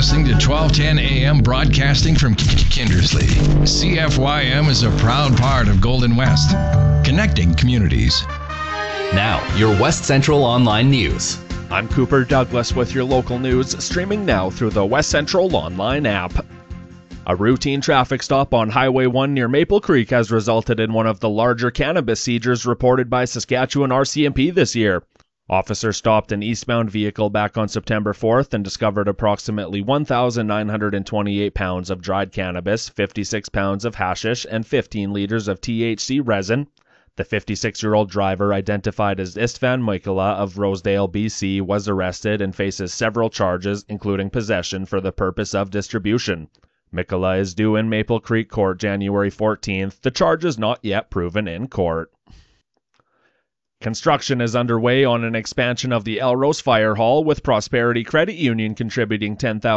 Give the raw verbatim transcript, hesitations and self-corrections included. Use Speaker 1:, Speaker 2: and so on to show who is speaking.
Speaker 1: listening to twelve ten A M broadcasting from Kindersley. C F Y M is a proud part of Golden West, connecting communities.
Speaker 2: Now, your West Central Online News.
Speaker 3: I'm Cooper Douglas with your local news, streaming now through the West Central Online app. A routine traffic stop on Highway one near Maple Creek has resulted in one of the larger cannabis seizures reported by Saskatchewan R C M P this year. Officers stopped an eastbound vehicle back on September fourth and discovered approximately one thousand nine hundred twenty-eight pounds of dried cannabis, fifty-six pounds of hashish, and fifteen liters of T H C resin. The fifty-six-year-old driver, identified as Istvan Mikala of Rosedale, B C, was arrested and faces several charges, including possession for the purpose of distribution. Mikala is due in Maple Creek Court January fourteenth. The charge is not yet proven in court. Construction is underway on an expansion of the Elrose Fire Hall, with Prosperity Credit Union contributing ten thousand